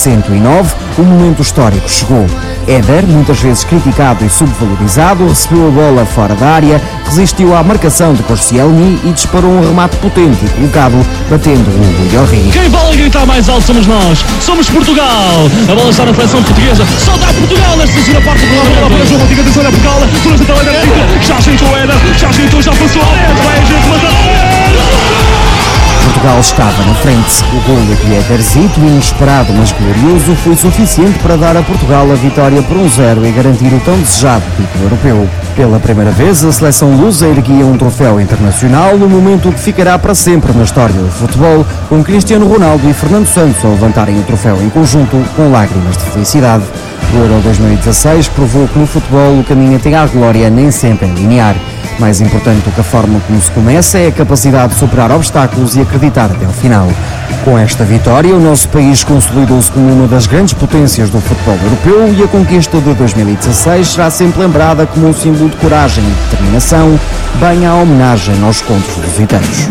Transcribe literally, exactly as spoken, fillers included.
cento e nove, o momento histórico chegou. Éder, muitas vezes criticado e subvalorizado, recebeu a bola fora da área, resistiu à marcação de Koscielny e disparou um remate potente e colocado, batendo o Hugo Lloris. Quem vale gritar mais alto somos nós, somos Portugal. A bola está na seleção portuguesa, só dá Portugal nesta segunda parte do programa. Para o jogo, diga atenção a Portugal, toda a Éder, já ajeitou o Éder, já ajeitou, já passou a Éder, vai a gente matar. Portugal estava na frente. O gol de Éderzito, inesperado mas glorioso, foi suficiente para dar a Portugal a vitória por um zero e garantir o tão desejado título europeu. Pela primeira vez, a seleção lusa erguia um troféu internacional, no momento que ficará para sempre na história do futebol, com Cristiano Ronaldo e Fernando Santos a levantarem o troféu em conjunto, com lágrimas de felicidade. O Euro dois mil e dezasseis provou que no futebol o caminho até à glória nem sempre é linear. Mais importante do que a forma como se começa é a capacidade de superar obstáculos e acreditar até ao final. Com esta vitória, o nosso país consolidou-se como uma das grandes potências do futebol europeu e a conquista de dois mil e dezasseis será sempre lembrada como um símbolo de coragem e determinação, bem à homenagem aos contos lusitanos.